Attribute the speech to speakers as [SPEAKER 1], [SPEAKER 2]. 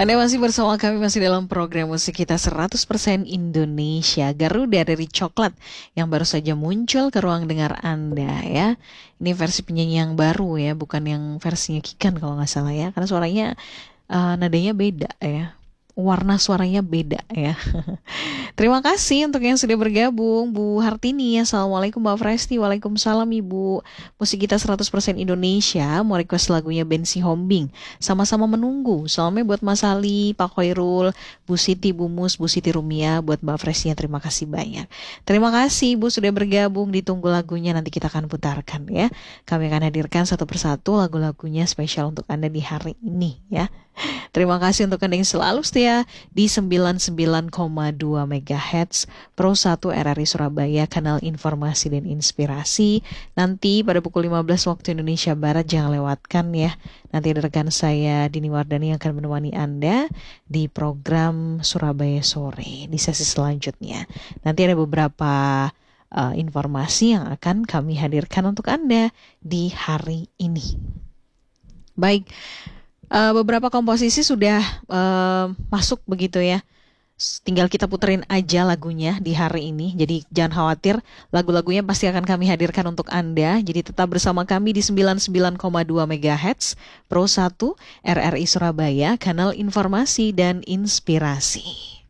[SPEAKER 1] Anda masih bersama kami, masih dalam program musik kita 100% Indonesia. Garuda dari Coklat yang baru saja muncul ke ruang dengar Anda ya. Ini versi penyanyi yang baru ya, bukan yang versinya Kikan kalau nggak salah ya. Karena suaranya nadanya beda ya. Warna suaranya beda ya. Terima kasih untuk yang sudah bergabung. Bu Hartini, Assalamualaikum Mbak Fresti. Waalaikumsalam Ibu. Musik kita 100% Indonesia. Mau request lagunya Bensi Hombing. Sama-sama menunggu. Salamnya buat Mas Ali, Pak Khairul, Bu Siti, Bu Mus, Bu Siti Rumia. Buat Mbak Frestinya terima kasih banyak. Terima kasih Ibu sudah bergabung. Ditunggu lagunya, nanti kita akan putarkan ya. Kami akan hadirkan satu persatu lagu-lagunya spesial untuk Anda di hari ini ya. Terima kasih untuk Anda yang selalu setia di 99,2 MHz Pro 1 RRI Surabaya, kanal informasi dan inspirasi. Nanti pada pukul 15 waktu Indonesia Barat jangan lewatkan ya. Nanti ada rekan saya Dini Wardani yang akan menemani Anda di program Surabaya Sore di sesi selanjutnya. Nanti ada beberapa informasi yang akan kami hadirkan untuk Anda di hari ini. Baik. Beberapa komposisi sudah masuk begitu ya. Tinggal kita puterin aja lagunya di hari ini. Jadi jangan khawatir, lagu-lagunya pasti akan kami hadirkan untuk Anda. Jadi tetap bersama kami di 99,2 MHz Pro 1 RRI Surabaya, kanal informasi dan inspirasi.